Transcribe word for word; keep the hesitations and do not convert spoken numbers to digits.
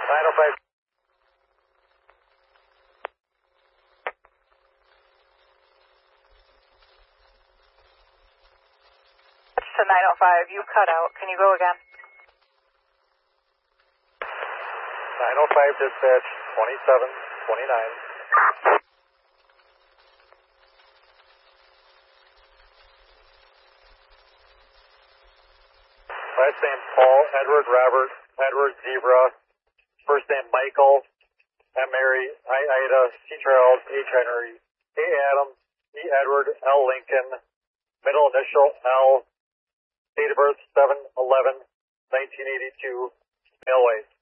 nine oh five. That's to nine oh five. You cut out. Can you go again? nine oh five dispatch, twenty-seven twenty-nine. Last name Paul, Edward, Robert, Edward, Zebra. First name Michael, M. Mary, I. Ida, C. Charles, H. Henry, A. Adam, E. Edward, L. Lincoln. Middle initial L. Date of birth seven eleven nineteen eighty-two. Male white.